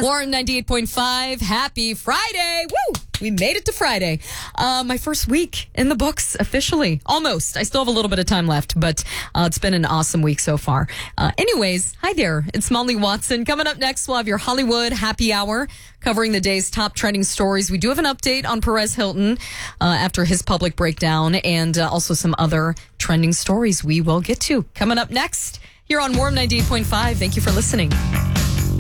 Warren 98.5. Happy Friday. Woo! We made it to Friday. My first week in the books officially. Almost. I still have a little bit of time left, but it's been an awesome week so far. Anyways, hi there. It's Molly Watson. Coming up next, we'll have your Hollywood happy hour covering the day's top trending stories. We do have an update on Perez Hilton after his public breakdown and also some other trending stories we will get to. Coming up next here on Warm 98.5. Thank you for listening.